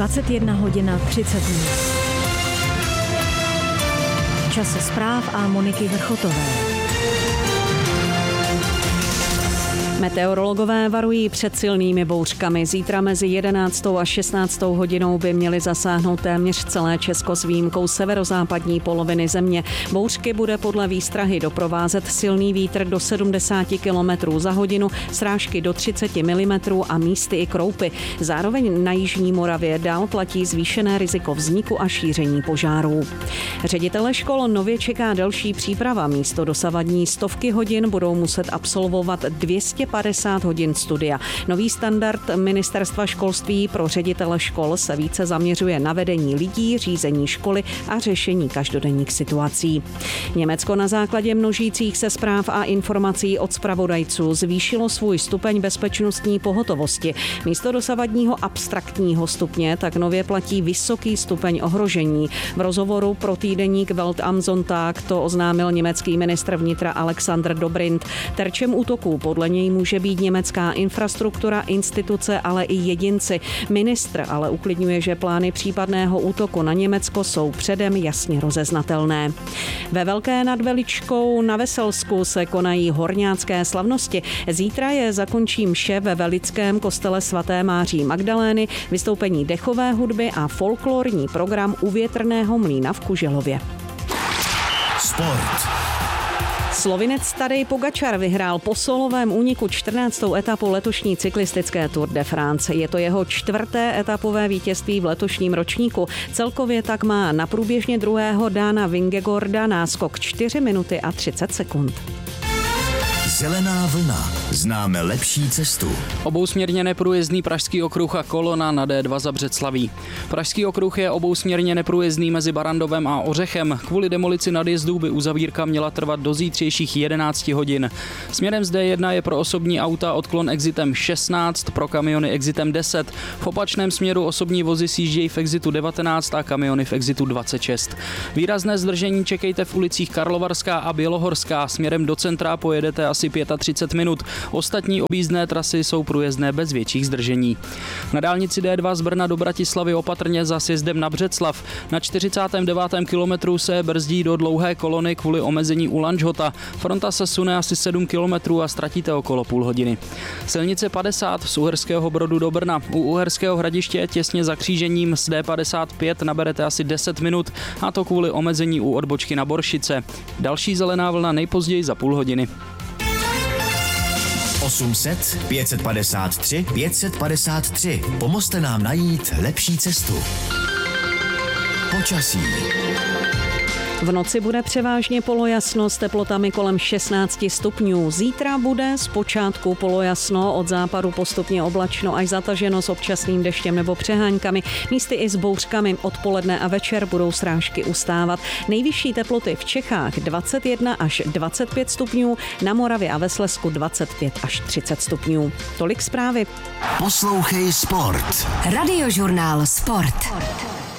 21 hodin 30 minut. Čas zpráv a Moniky Vrchotové. Meteorologové varují před silnými bouřkami. Zítra mezi 11. a 16. hodinou by měly zasáhnout téměř celé Česko s výjimkou severozápadní poloviny země. Bouřky bude podle výstrahy doprovázet silný vítr do 70 km za hodinu, srážky do 30 mm a místy i kroupy. Zároveň na jižní Moravě dál platí zvýšené riziko vzniku a šíření požárů. Ředitele škol nově čeká delší příprava. Místo dosavadní 100 hodin budou muset absolvovat 250 hodin studia. Nový standard Ministerstva školství pro ředitele škol se více zaměřuje na vedení lidí, řízení školy a řešení každodenních situací. Německo na základě množících se zpráv a informací od zpravodajců zvýšilo svůj stupeň bezpečnostní pohotovosti. Místo dosavadního abstraktního stupně tak nově platí vysoký stupeň ohrožení. V rozhovoru pro týdeník Welt am Sonntag to oznámil německý ministr vnitra Alexander Dobrindt. Terčem útoků podle něj může být německá infrastruktura, instituce, ale i jedinci. Ministr ale uklidňuje, že plány případného útoku na Německo jsou předem jasně rozeznatelné. Ve Velké nad Veličkou na Veselsku se konají horňácké slavnosti. Zítra je zakončí mše ve Velickém kostele svaté Máří Magdalény, vystoupení dechové hudby a folklorní program u Větrného mlýna v Kuželově. Sport. Slovinec Tadej Pogačar vyhrál po solovém úniku 14. etapu letošní cyklistické Tour de France. Je to jeho 4. etapové vítězství v letošním ročníku. Celkově tak má na průběžně druhého Dana Vingegorda náskok 4 minuty a 30 sekund. Zelená vlna. Známe lepší cestu. Obousměrně neprůjezdný Pražský okruh a kolona na D2 za Břeclaví. Pražský okruh je obousměrně neprůjezdný mezi Barandovem a Ořechem. Kvůli demolici nadjezdů by uzavírka měla trvat do zítřejších 11 hodin. Směrem z D1 je pro osobní auta odklon exitem 16, pro kamiony exitem 10. V opačném směru osobní vozy sjíždějí v exitu 19 a kamiony v exitu 26. Výrazné zdržení čekejte v ulicích Karlovarská a Bělohorská. Směrem do centra pojedete asi 35 minut. Ostatní objízdné trasy jsou průjezdné bez větších zdržení. Na dálnici D2 z Brna do Bratislavy opatrně za sjezdem na Břeclav. Na 49. kilometru se brzdí do dlouhé kolony kvůli omezení u Lanžhota. Fronta se sune asi 7 kilometrů a ztratíte okolo půl hodiny. Silnice 50 z Uherského Brodu do Brna. U Uherského Hradiště těsně za křížením s D55 naberete asi 10 minut, a to kvůli omezení u odbočky na Boršice. Další zelená vlna nejpozději za půl hodiny. 800 553 553. Pomozte nám najít lepší cestu. Počasí. V noci bude převážně polojasno s teplotami kolem 16 stupňů. Zítra bude zpočátku polojasno, od západu postupně oblačno až zataženo s občasným deštěm nebo přeháňkami. Místy i s bouřkami. Odpoledne a večer budou srážky ustávat. Nejvyšší teploty v Čechách 21 až 25 stupňů, na Moravě a ve Slezsku 25 až 30 stupňů. Tolik zprávy. Poslouchej Sport. Radiožurnál Sport.